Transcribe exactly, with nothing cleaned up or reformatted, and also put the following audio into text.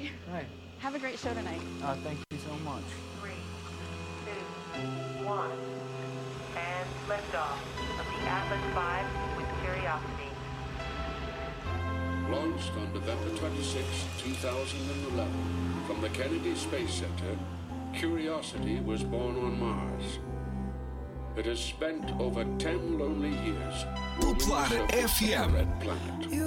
Hey. Hey. Have a great show tonight. Uh, thank you so much. Three, two, one, and liftoff of the Atlas five with Curiosity. Launched on November twenty-sixth, two thousand eleven, from the Kennedy Space Center, Curiosity was born on Mars. It has spent over ten lonely years roaming the Poplar surface F of the M. red planet.